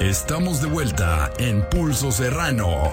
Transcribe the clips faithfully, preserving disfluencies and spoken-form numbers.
Estamos de vuelta en Pulso Serrano.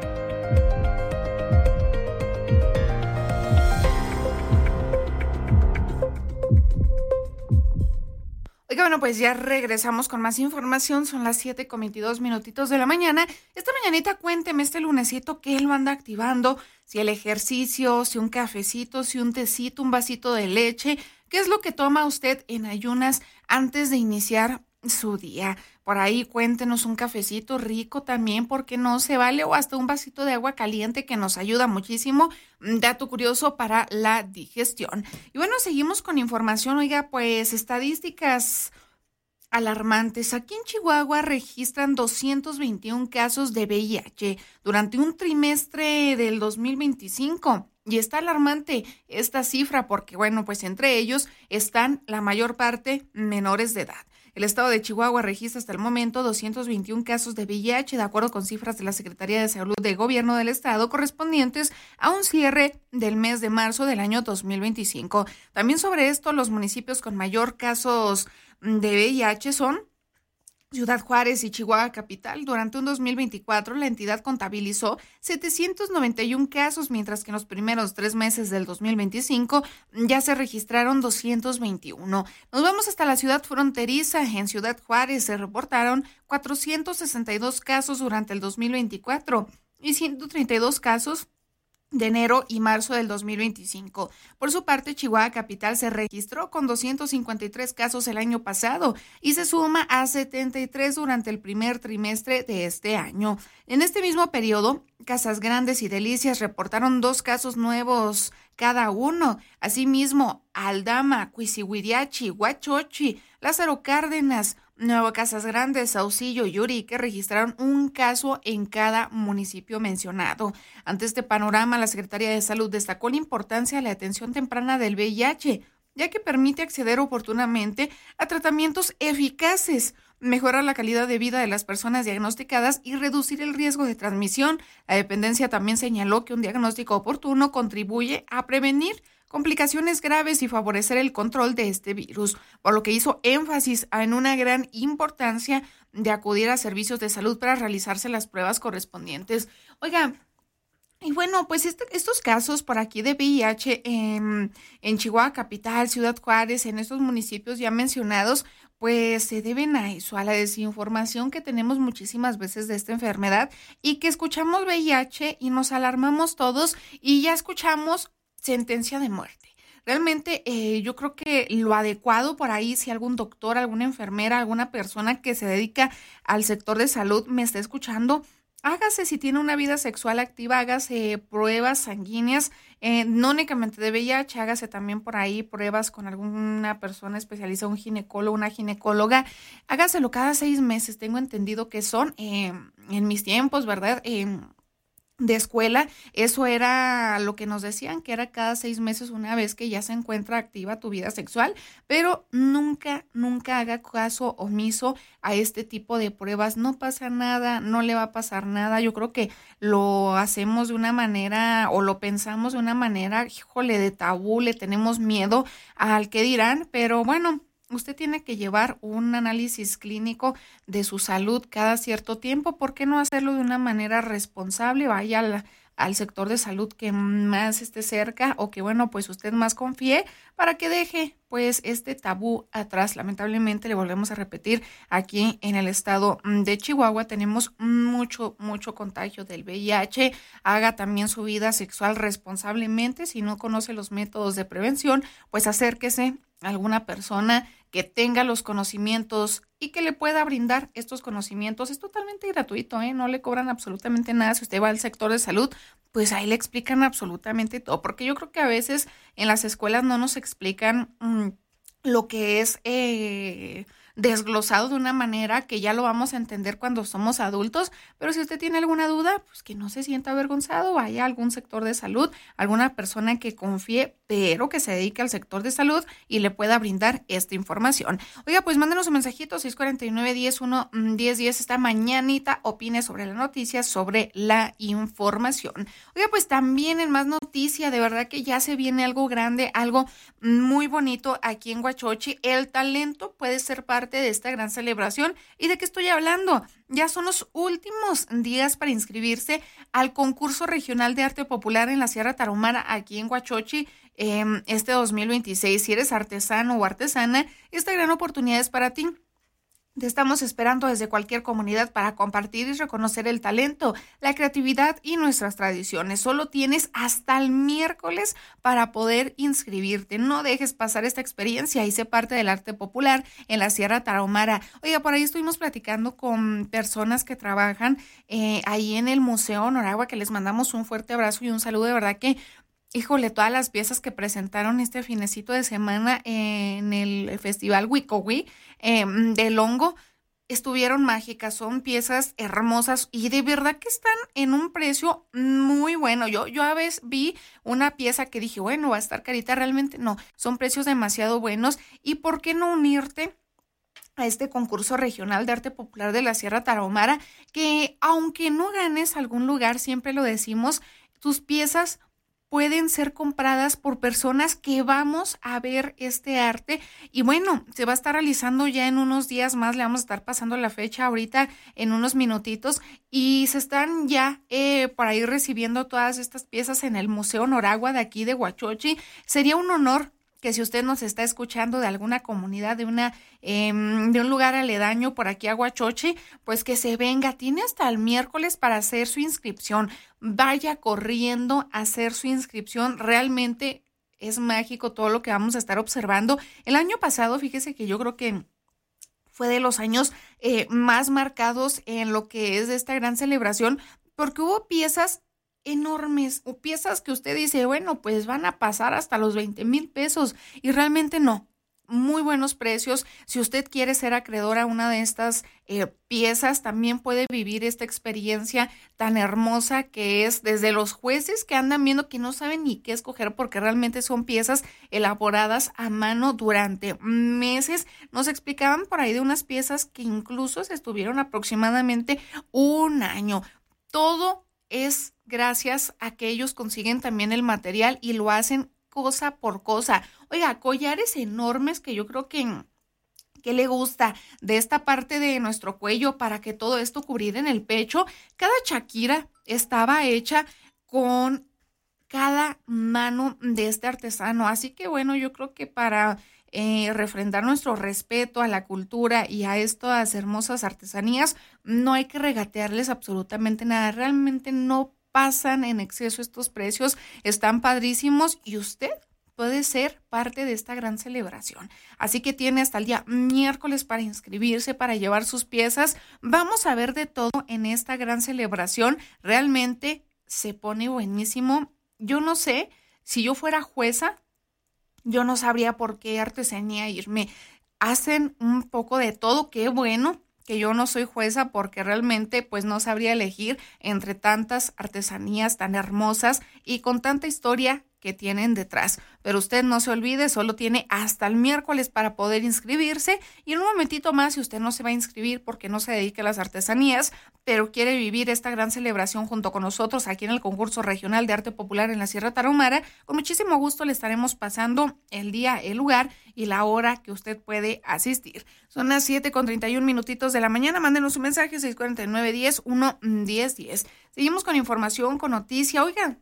Oiga, bueno, pues ya regresamos con más información. Son las siete con veintidós minutitos de la mañana. Esta mañanita cuénteme este lunesito que él lo anda activando. Si el ejercicio, si un cafecito, si un tecito, un vasito de leche. ¿Qué es lo que toma usted en ayunas antes de iniciar su día? Por ahí cuéntenos, un cafecito rico también, porque no se vale, o hasta un vasito de agua caliente que nos ayuda muchísimo. Dato curioso para la digestión. Y bueno, seguimos con información. Oiga, pues estadísticas alarmantes. Aquí en Chihuahua registran doscientos veintiún casos de V I H durante un trimestre del dos mil veinticinco. Y está alarmante esta cifra porque, bueno, pues entre ellos están la mayor parte menores de edad. El estado de Chihuahua registra hasta el momento doscientos veintiún casos de V I H, de acuerdo con cifras de la Secretaría de Salud de Gobierno del Estado, correspondientes a un cierre del mes de marzo del año dos mil veinticinco. También sobre esto, los municipios con mayor casos de V I H son Ciudad Juárez y Chihuahua Capital. Durante un dos mil veinticuatro, la entidad contabilizó setecientos noventa y un casos, mientras que en los primeros tres meses del dos mil veinticinco ya se registraron doscientos veintiuno. Nos vamos hasta la ciudad fronteriza. En Ciudad Juárez se reportaron cuatrocientos sesenta y dos casos durante el dos mil veinticuatro y ciento treinta y dos casos de enero y marzo del dos mil veinticinco. Por su parte, Chihuahua Capital se registró con doscientos cincuenta y tres casos el año pasado y se suma a setenta y tres durante el primer trimestre de este año. En este mismo periodo, Casas Grandes y Delicias reportaron dos casos nuevos cada uno. Asimismo, Aldama, Cuisihuiriachi, Huachochi, Lázaro Cárdenas, Nuevo Casas Grandes, Saucillo y Urique registraron un caso en cada municipio mencionado. Ante este panorama, la Secretaría de Salud destacó la importancia de la atención temprana del V I H, ya que permite acceder oportunamente a tratamientos eficaces, mejorar la calidad de vida de las personas diagnosticadas y reducir el riesgo de transmisión. La dependencia también señaló que un diagnóstico oportuno contribuye a prevenir complicaciones graves y favorecer el control de este virus, por lo que hizo énfasis en una gran importancia de acudir a servicios de salud para realizarse las pruebas correspondientes. Oiga, y bueno, pues este, estos casos por aquí de V I H en, en Chihuahua Capital, Ciudad Juárez, en estos municipios ya mencionados, pues se deben a eso, a la desinformación que tenemos muchísimas veces de esta enfermedad y que escuchamos V I H y nos alarmamos todos y ya escuchamos sentencia de muerte. Realmente eh, yo creo que lo adecuado por ahí, si algún doctor, alguna enfermera, alguna persona que se dedica al sector de salud me está escuchando, hágase, si tiene una vida sexual activa, hágase pruebas sanguíneas, eh, no únicamente de V I H, hágase también por ahí pruebas con alguna persona especializada, un ginecólogo, una ginecóloga, hágaselo cada seis meses, tengo entendido que son, eh, en mis tiempos, ¿verdad?, eh, de escuela, eso era lo que nos decían, que era cada seis meses una vez que ya se encuentra activa tu vida sexual, pero nunca, nunca haga caso omiso a este tipo de pruebas. No pasa nada, no le va a pasar nada. Yo creo que lo hacemos de una manera o lo pensamos de una manera, híjole, de tabú, le tenemos miedo al que dirán, pero bueno, usted tiene que llevar un análisis clínico de su salud cada cierto tiempo. ¿Por qué no hacerlo de una manera responsable? Vaya al, al sector de salud que más esté cerca o que, bueno, pues usted más confíe para que deje, pues, este tabú atrás. Lamentablemente, le volvemos a repetir, aquí en el estado de Chihuahua tenemos mucho, mucho contagio del V I H. Haga también su vida sexual responsablemente. Si no conoce los métodos de prevención, pues acérquese a alguna persona que tenga los conocimientos y que le pueda brindar estos conocimientos. Es totalmente gratuito, ¿eh? No le cobran absolutamente nada. Si usted va al sector de salud, pues ahí le explican absolutamente todo, porque yo creo que a veces en las escuelas no nos explican mmm, lo que es eh, desglosado de una manera que ya lo vamos a entender cuando somos adultos, pero si usted tiene alguna duda, pues que no se sienta avergonzado, vaya a algún sector de salud, alguna persona que confíe, pero que se dedique al sector de salud y le pueda brindar esta información. Oiga, pues mándenos un mensajito, seis cuatro nueve, diez, uno, diez, diez, esta mañanita, opine sobre la noticia, sobre la información. Oiga, pues también en más noticia, de verdad que ya se viene algo grande, algo muy bonito aquí en Huachochi. El talento puede ser parte parte de esta gran celebración. ¿Y de qué estoy hablando? Ya son los últimos días para inscribirse al concurso regional de arte popular en la Sierra Tarahumara, aquí en Huachochi, eh, este dos mil veintiséis. Si eres artesano o artesana, esta gran oportunidad es para ti. Te estamos esperando desde cualquier comunidad para compartir y reconocer el talento, la creatividad y nuestras tradiciones. Solo tienes hasta el miércoles para poder inscribirte. No dejes pasar esta experiencia y sé parte del arte popular en la Sierra Tarahumara. Oiga, por ahí estuvimos platicando con personas que trabajan eh, ahí en el Museo Noragua, que les mandamos un fuerte abrazo y un saludo. De verdad que, híjole, todas las piezas que presentaron este finecito de semana en el Festival Huicohui eh, del hongo estuvieron mágicas, son piezas hermosas y de verdad que están en un precio muy bueno. Yo, yo a veces vi una pieza que dije, bueno, va a estar carita, realmente no, son precios demasiado buenos. ¿Y por qué no unirte a este concurso regional de arte popular de la Sierra Tarahumara? Que aunque no ganes algún lugar, siempre lo decimos, tus piezas pueden ser compradas por personas que vamos a ver este arte. Y bueno, se va a estar realizando ya en unos días más, le vamos a estar pasando la fecha ahorita en unos minutitos, y se están ya eh, por ahí recibiendo todas estas piezas en el Museo Noragua de aquí de Huachochi. Sería un honor que si usted nos está escuchando de alguna comunidad, de una eh, de un lugar aledaño por aquí a Huachochi, pues que se venga. Tiene hasta el miércoles para hacer su inscripción. Vaya corriendo a hacer su inscripción. Realmente es mágico todo lo que vamos a estar observando. El año pasado, fíjese que yo creo que fue de los años eh, más marcados en lo que es esta gran celebración, porque hubo piezas enormes o piezas que usted dice, bueno, pues van a pasar hasta los veinte mil pesos, y realmente no. Muy buenos precios. Si usted quiere ser acreedor a una de estas eh, piezas, también puede vivir esta experiencia tan hermosa que es desde los jueces que andan viendo que no saben ni qué escoger, porque realmente son piezas elaboradas a mano durante meses. Nos explicaban por ahí de unas piezas que incluso se estuvieron aproximadamente un año. Todo es gracias a que ellos consiguen también el material y lo hacen cosa por cosa. Oiga, collares enormes que yo creo que, que le gusta de esta parte de nuestro cuello para que todo esto cubrir en el pecho. Cada chaquira estaba hecha con cada mano de este artesano. Así que bueno, yo creo que para Eh, refrendar nuestro respeto a la cultura y a estas hermosas artesanías, no hay que regatearles absolutamente nada. Realmente no pasan en exceso estos precios, están padrísimos y usted puede ser parte de esta gran celebración. Así que tiene hasta el día miércoles para inscribirse, para llevar sus piezas. Vamos a ver de todo en esta gran celebración. Realmente se pone buenísimo. Yo no sé, si yo fuera jueza, yo no sabría por qué artesanía irme. Hacen un poco de todo. Qué bueno que yo no soy jueza, porque realmente pues no sabría elegir entre tantas artesanías tan hermosas y con tanta historia que tienen detrás. Pero usted no se olvide, solo tiene hasta el miércoles para poder inscribirse, y en un momentito más, si usted no se va a inscribir porque no se dedica a las artesanías, pero quiere vivir esta gran celebración junto con nosotros aquí en el concurso regional de arte popular en la Sierra Tarahumara, con muchísimo gusto le estaremos pasando el día, el lugar y la hora que usted puede asistir. Son las siete con treinta y un minutitos de la mañana. Mándenos un mensaje seis cuatro nueve, diez, uno, diez, diez. Seguimos con información, con noticia. Oigan,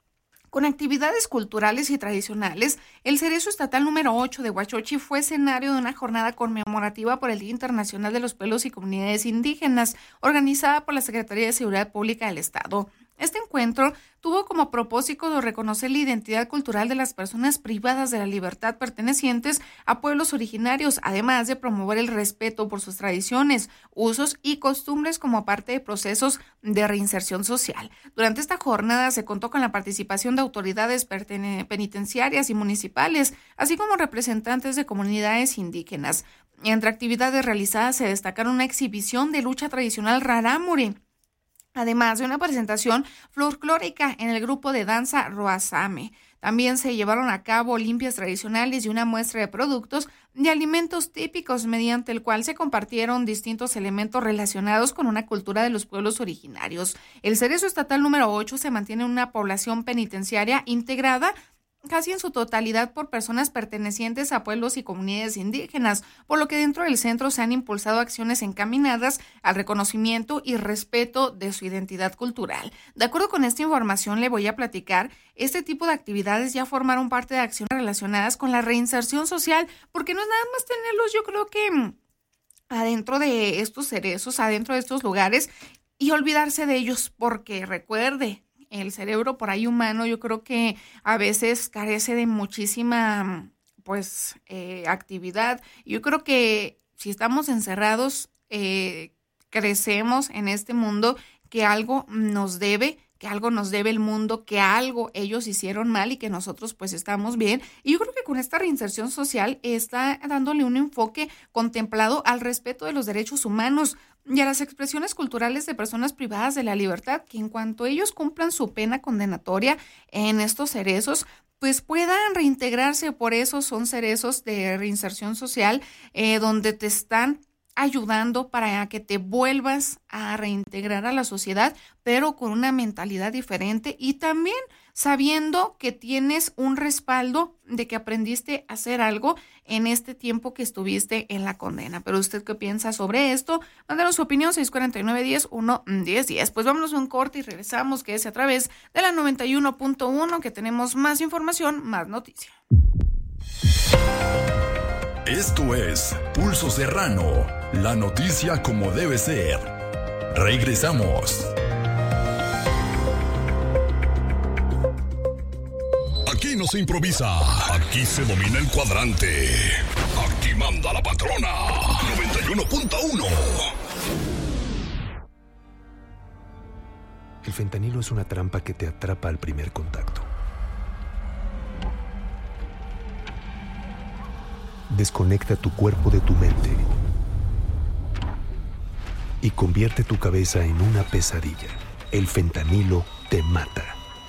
con actividades culturales y tradicionales, el Cerezo Estatal número ocho de Huachochi fue escenario de una jornada conmemorativa por el Día Internacional de los Pueblos y Comunidades Indígenas, organizada por la Secretaría de Seguridad Pública del Estado. Este encuentro tuvo como propósito reconocer la identidad cultural de las personas privadas de la libertad pertenecientes a pueblos originarios, además de promover el respeto por sus tradiciones, usos y costumbres como parte de procesos de reinserción social. Durante esta jornada se contó con la participación de autoridades penitenciarias y municipales, así como representantes de comunidades indígenas. Entre actividades realizadas se destacaron una exhibición de lucha tradicional rarámuri, además de una presentación folclórica en el grupo de danza Roasame. También se llevaron a cabo limpias tradicionales y una muestra de productos de alimentos típicos, mediante el cual se compartieron distintos elementos relacionados con una cultura de los pueblos originarios. El Cerezo Estatal número ocho se mantiene en una población penitenciaria integrada casi en su totalidad por personas pertenecientes a pueblos y comunidades indígenas, por lo que dentro del centro se han impulsado acciones encaminadas al reconocimiento y respeto de su identidad cultural. De acuerdo con esta información, le voy a platicar, este tipo de actividades ya formaron parte de acciones relacionadas con la reinserción social, porque no es nada más tenerlos, yo creo que adentro de estos cerezos, adentro de estos lugares, y olvidarse de ellos, porque recuerde, el cerebro por ahí humano yo creo que a veces carece de muchísima pues eh, actividad. Yo creo que si estamos encerrados, eh, crecemos en este mundo que algo nos debe, que algo nos debe el mundo, que algo ellos hicieron mal y que nosotros pues estamos bien. Y yo creo que con esta reinserción social está dándole un enfoque contemplado al respeto de los derechos humanos y a las expresiones culturales de personas privadas de la libertad, que en cuanto ellos cumplan su pena condenatoria en estos cerezos, pues puedan reintegrarse. Por eso son cerezos de reinserción social, eh, donde te están ayudando para que te vuelvas a reintegrar a la sociedad, pero con una mentalidad diferente y también sabiendo que tienes un respaldo de que aprendiste a hacer algo en este tiempo que estuviste en la condena. Pero ¿usted qué piensa sobre esto? Mándanos su opinión, seis cuatro nueve, diez, uno, diez, diez. Pues vámonos a un corte y regresamos, que es a través de la noventa y uno punto uno, que tenemos más información, más noticia. Esto es Pulso Serrano, la noticia como debe ser. Regresamos. Aquí no se improvisa, aquí se domina el cuadrante. Aquí manda la patrona. noventa y uno punto uno. El fentanilo es una trampa que te atrapa al primer contacto. Desconecta tu cuerpo de tu mente y convierte tu cabeza en una pesadilla. El fentanilo te mata.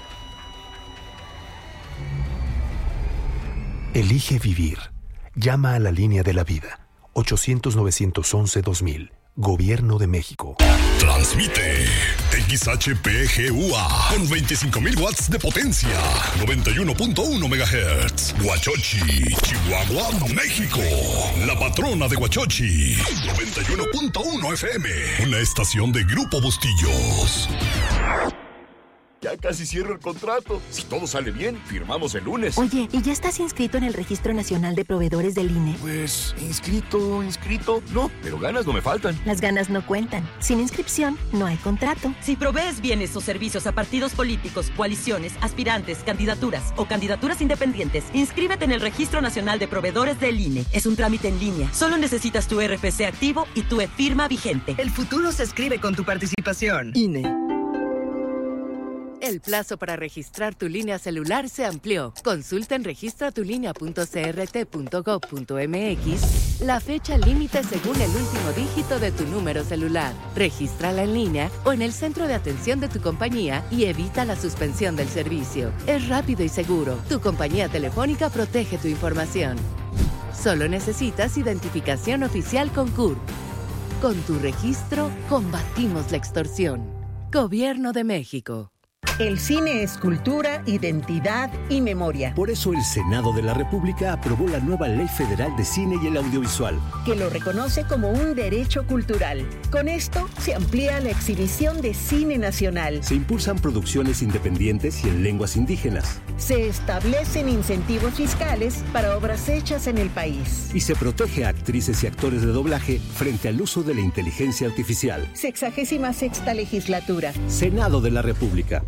Elige vivir. Llama a la línea de la vida. ochocientos, novecientos once, dos mil. Gobierno de México. Transmite X H P G U A con veinticinco mil watts de potencia. noventa y uno punto uno megahertz. Huachochi, Chihuahua, México. La patrona de Huachochi. noventa y uno punto uno F M. Una estación de Grupo Bustillos. Ya casi cierro el contrato. Si todo sale bien, firmamos el lunes. Oye, ¿y ya estás inscrito en el Registro Nacional de Proveedores del I N E? Pues, inscrito, inscrito. No, pero ganas no me faltan. Las ganas no cuentan. Sin inscripción, no hay contrato. Si provees bienes o servicios a partidos políticos, coaliciones, aspirantes, candidaturas o candidaturas independientes, inscríbete en el Registro Nacional de Proveedores del I N E. Es un trámite en línea. Solo necesitas tu R F C activo y tu e-firma vigente. El futuro se escribe con tu participación. I N E. El plazo para registrar tu línea celular se amplió. Consulta en registra tu línea punto c r t punto gov punto m x la fecha límite según el último dígito de tu número celular. Regístrala en línea o en el centro de atención de tu compañía y evita la suspensión del servicio. Es rápido y seguro. Tu compañía telefónica protege tu información. Solo necesitas identificación oficial con C U R P. Con tu registro, combatimos la extorsión. Gobierno de México. El cine es cultura, identidad y memoria. Por eso el Senado de la República aprobó la nueva Ley Federal de Cine y el Audiovisual, que lo reconoce como un derecho cultural. Con esto se amplía la exhibición de cine nacional. Se impulsan producciones independientes y en lenguas indígenas. Se establecen incentivos fiscales para obras hechas en el país. Y se protege a actrices y actores de doblaje frente al uso de la inteligencia artificial. Sexagésima sexta legislatura. Senado de la República.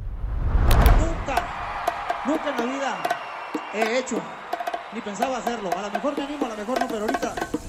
Nunca, nunca en la vida he hecho, ni pensaba hacerlo. A lo mejor me animo, a lo mejor no, pero ahorita